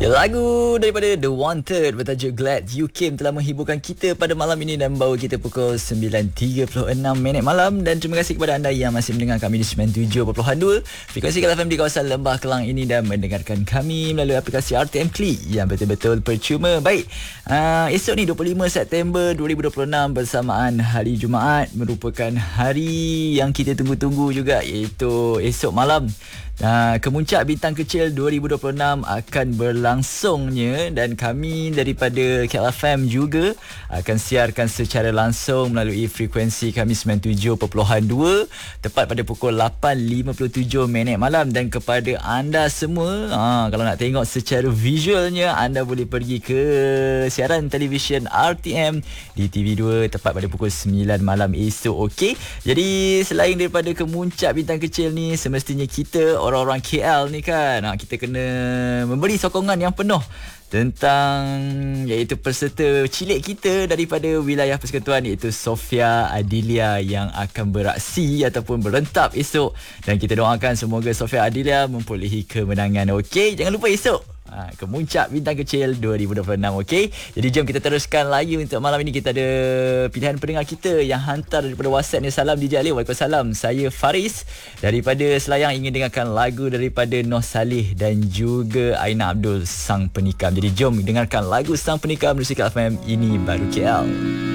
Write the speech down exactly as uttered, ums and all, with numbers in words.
Lagu daripada The Wanted bertajuk Glad You Came telah menghiburkan kita pada malam ini dan membawa kita pukul sembilan tiga puluh enam minit malam. Dan terima kasih kepada anda yang masih mendengar kami di sembilan puluh tujuh perpuluhan dua frekuensi Kala F M di kawasan Lembah Kelang ini dan mendengarkan kami melalui aplikasi R T M Klik yang betul-betul percuma. Baik, uh, esok ni dua puluh lima September dua ribu dua puluh enam bersamaan hari Jumaat merupakan hari yang kita tunggu-tunggu juga, iaitu esok malam. Uh, Kemuncak Bintang Kecil dua ribu dua puluh enam akan berlangsungnya dan kami daripada K L F M juga akan siarkan secara langsung melalui frekuensi kami sembilan puluh tujuh perpuluhan dua tepat pada pukul lapan lima puluh tujuh minit malam. Dan kepada anda semua, uh, kalau nak tengok secara visualnya, anda boleh pergi ke siaran televisyen R T M di T V dua tepat pada pukul sembilan malam esok. Okey, jadi selain daripada Kemuncak Bintang Kecil ni, semestinya kita orang-orang K L ni kan, ha, kita kena memberi sokongan yang penuh tentang iaitu peserta cilik kita daripada wilayah persekutuan, iaitu Sofia Adilia yang akan beraksi ataupun berentap esok. Dan kita doakan semoga Sofia Adilia memperolehi kemenangan. Okey, jangan lupa esok Ha, Kemuncak Bintang Kecil dua ribu dua puluh enam. Okey, jadi jom kita teruskan layu untuk malam ini. Kita ada pilihan pendengar kita yang hantar daripada WhatsApp ni. Salam D J Ali. Waalaikumsalam. Saya Faris daripada Selayang, ingin dengarkan lagu daripada Noh Saleh dan juga Aina Abdul, Sang Penikam. Jadi jom dengarkan lagu Sang Penikam, Musik F M, ini baru K L.